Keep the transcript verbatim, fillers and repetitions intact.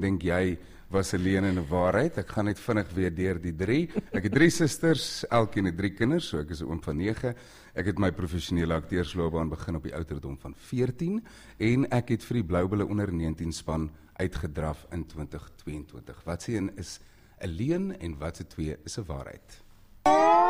Dink jy was 'n leuen en 'n waarheid? Ek gaan net vinnig weer deur die drie. Ek het drie susters, elkeen het drie kinders, so ek is 'n oom van nege. Ek het my professionele akteursloopbaan begin op die ouderdom van veertien en ek het vir die Bloubulle onder negentien span uitgedraf in twintig tweeëntwintig. Wat se een is 'n leuen en wat se twee is 'n waarheid?